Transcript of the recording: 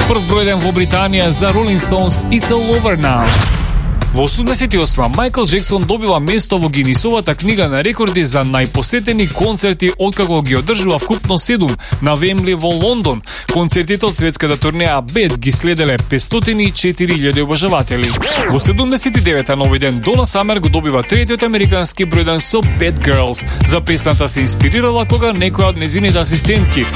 Прв број 1 во Британија за Rolling Stones It's All Over Now. Во 88 Майкл Джексон добива место во Гинисовата книга на рекорди за најпосетени концерти откако ги одржува вкупно 7 на Вембли во Лондон. Концертите од светската турнеја Bad ги следеле 504.000 обожаватели. Во 79-та на овој ден Дона Самер го добива третиот американски број 1 со Bad Girls. За песната се инспирирала кога некоја од незините асистентки